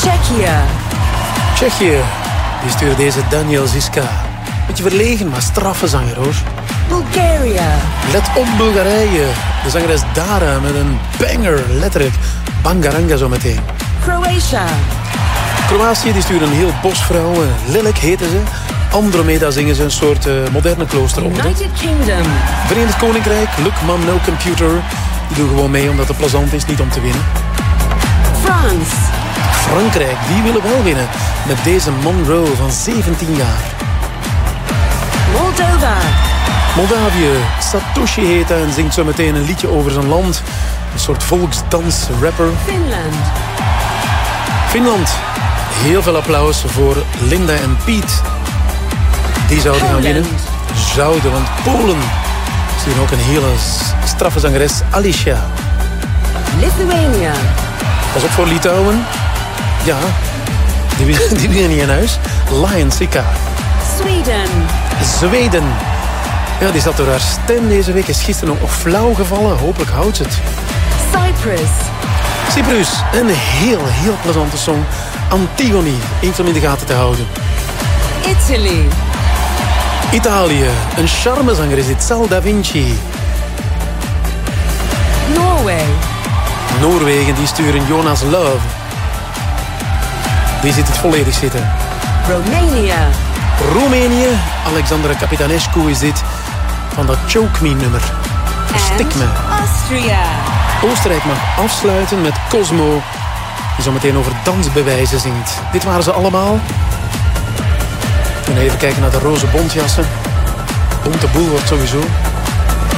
Tsjechië, die stuurde deze Daniel Ziska. Beetje verlegen, maar straffe zanger, hoor. Bulgaria. Let op Bulgarije. De zangeres Dara met een banger, letterlijk. Bangaranga zo meteen. Kroatië, die stuurde een heel bos vrouwen. Lilik heten ze. Andromeda zingen ze, een soort moderne klooster op. United Kingdom. Verenigd Koninkrijk, Look Mom No Computer. Die doen gewoon mee omdat het plezant is, niet om te winnen. France. Frankrijk, die willen wel winnen. Met deze Monroe van 17 jaar. Moldova. Moldavië, Satoshi heet hij en zingt zo meteen een liedje over zijn land. Een soort volksdans-rapper. Finland. Heel veel applaus voor Linda en Piet. Die zouden gaan winnen. Zouden, want Polen sturen ook een hele straffe zangeres, Alicia. Lithuania. Pas op voor Litouwen. Ja, die winnen niet in huis. Lion Sika. Zweden. Ja, die zat door haar stem deze week. Is gisteren nog flauw gevallen. Hopelijk houdt ze het. Cyprus. Een heel plezante song. Antigone. Eentje om in de gaten te houden. Italië. Een charmezanger is dit. Sal Da Vinci. Noorwegen, die sturen Jonas Love. Die ziet het volledig zitten. Roemenië. Alexandra Capitanescu is dit. Van dat Choke Me nummer. Verstik me. Oostenrijk mag afsluiten met Cosmo. Die zo meteen over dansbewijzen zingt. Dit waren ze allemaal. En even kijken naar de roze bontjassen. Bonte boel wordt sowieso.